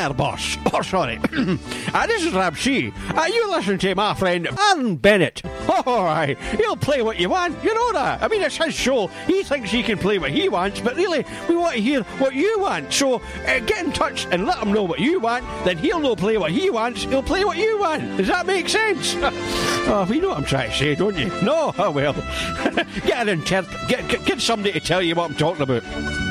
there, boss. Oh, sorry. This is Rab C. You listen to my friend Aaron Bennett. Oh, aye. He'll play what you want. You know that. I mean, it's his show. He thinks he can play what he wants, but really, we want to hear what you want. So, get in touch and let him know what you want. Then he'll no play what he wants. He'll play what you want. Does that make sense? Oh, you know what I'm trying to say, don't you? No? Oh, well. Get an interpreter. Get somebody to tell you what I'm talking about.